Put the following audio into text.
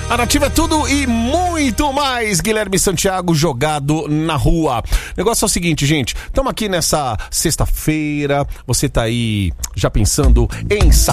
A Nativa é tudo e muito mais. Guilherme Santiago jogado na rua. O negócio é o seguinte, gente. Estamos aqui nessa sexta-feira. Você tá aí já pensando em sair